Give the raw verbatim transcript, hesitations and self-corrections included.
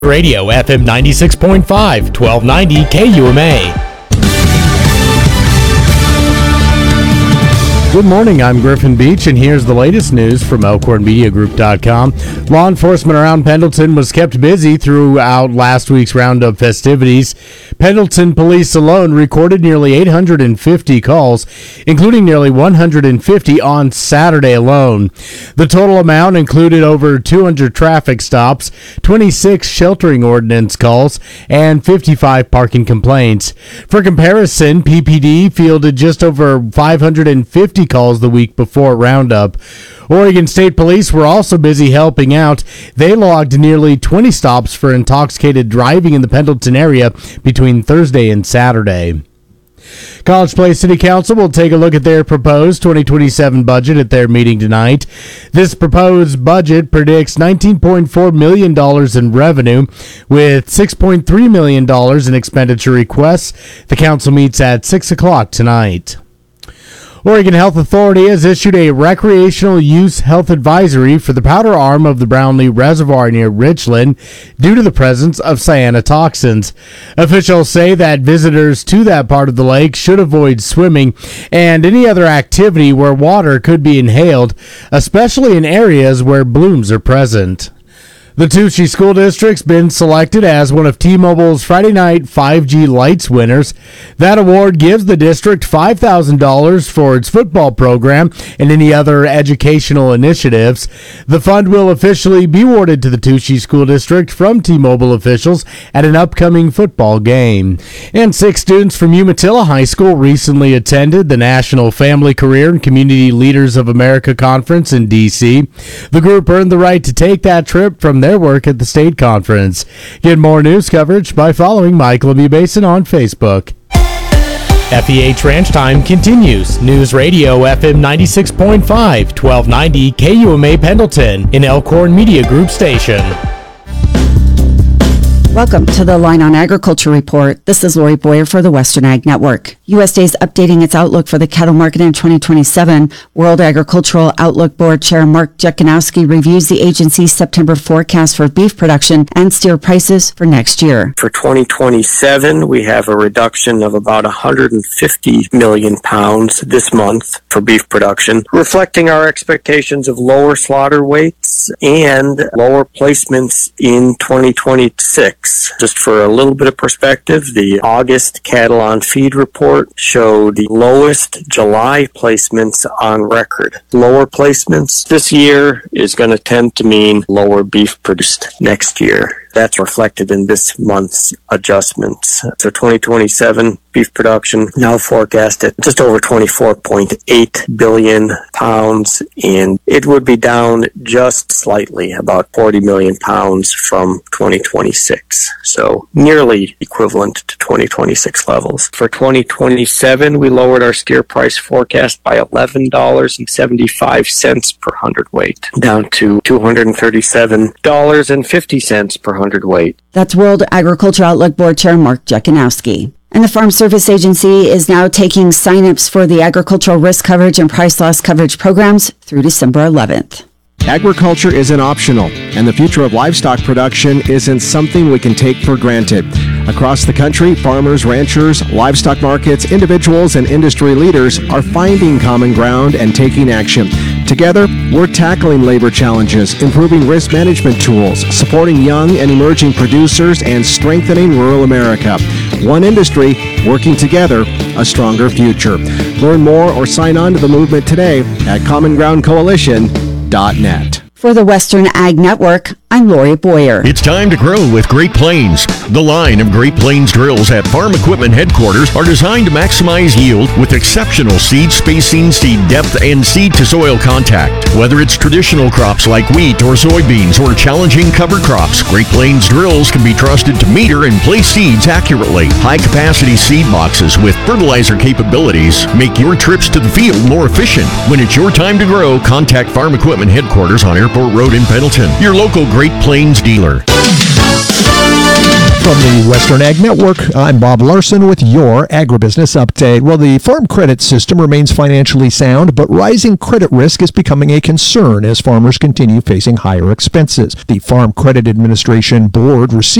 Radio F M ninety-six point five, twelve ninety K U M A. Good morning, I'm Griffin Beach, and here's the latest news from Elkhorn Media Group dot com. Law enforcement around Pendleton was kept busy throughout last week's Roundup festivities. Pendleton police alone recorded nearly eight hundred fifty calls, including nearly one hundred fifty on Saturday alone. The total amount included over two hundred traffic stops, twenty-six sheltering ordinance calls, and fifty-five parking complaints. For comparison, P P D fielded just over five hundred fifty calls the week before Roundup. Oregon State Police were also busy helping out. They logged nearly twenty stops for intoxicated driving in the Pendleton area between Thursday and Saturday. College Place City Council will take a look at their proposed twenty twenty-seven budget at their meeting tonight. This proposed budget predicts nineteen point four million dollars in revenue with six point three million dollars in expenditure requests. The council meets at six o'clock tonight. Oregon Health Authority has issued a recreational use health advisory for the powder arm of the Brownlee Reservoir near Richland due to the presence of cyanotoxins. Officials say that visitors to that part of the lake should avoid swimming and any other activity where water could be inhaled, especially in areas where blooms are present. The Touchy School District's been selected as one of T-Mobile's Friday Night five G Lights winners. That award gives the district five thousand dollars for its football program and any other educational initiatives. The fund will officially be awarded to the Touchy School District from T-Mobile officials at an upcoming football game. And six students from Umatilla High School recently attended the National Family Career and Community Leaders of America Conference in D C. The group earned the right to take that trip from their work at the state conference. Get more news coverage by following Mike Lemieux Basin on Facebook. F E H Ranch Time continues. News Radio F M ninety-six point five, twelve ninety K U M A Pendleton, an Elkhorn Media Group station. Welcome to the Line on Agriculture Report. This is Lori Boyer for the Western Ag Network. U S D A is updating its outlook for the cattle market in twenty twenty-seven. World Agricultural Outlook Board Chair Mark Jekanowski reviews the agency's September forecast for beef production and steer prices for next year. For twenty twenty-seven, we have a reduction of about one hundred fifty million pounds this month for beef production, reflecting our expectations of lower slaughter weights and lower placements in twenty twenty-six. Just for a little bit of perspective, the August cattle on feed report showed the lowest July placements on record. Lower placements this year is going to tend to mean lower beef produced next year. That's reflected in this month's adjustments. So twenty twenty-seven beef production now forecast at just over twenty-four point eight billion pounds, and it would be down just slightly, about forty million pounds from twenty twenty-six. So nearly equivalent to twenty twenty-six levels. For twenty twenty-seven, we lowered our steer price forecast by eleven dollars and seventy-five cents per hundredweight, down to two hundred thirty-seven dollars and fifty cents per hundredweight. That's World Agriculture Outlook Board Chair Mark Jekanowski. And the Farm Service Agency is now taking signups for the agricultural risk coverage and price loss coverage programs through December eleventh. Agriculture isn't optional, and the future of livestock production isn't something we can take for granted. Across the country, farmers, ranchers, livestock markets, individuals, and industry leaders are finding common ground and taking action. Together, we're tackling labor challenges, improving risk management tools, supporting young and emerging producers, and strengthening rural America. One industry, working together, a stronger future. Learn more or sign on to the movement today at common ground coalition dot net. For the Western Ag Network, I'm Lori Boyer. It's time to grow with Great Plains. The line of Great Plains drills at Farm Equipment Headquarters are designed to maximize yield with exceptional seed spacing, seed depth, and seed-to-soil contact. Whether it's traditional crops like wheat or soybeans or challenging cover crops, Great Plains drills can be trusted to meter and place seeds accurately. High-capacity seed boxes with fertilizer capabilities make your trips to the field more efficient. When it's your time to grow, contact Farm Equipment Headquarters on Airport Road in Pendleton, your local Great Plains dealer. From the Western Ag Network, I'm Bob Larson with your Agribusiness Update. Well, the farm credit system remains financially sound, but rising credit risk is becoming a concern as farmers continue facing higher expenses. The Farm Credit Administration Board received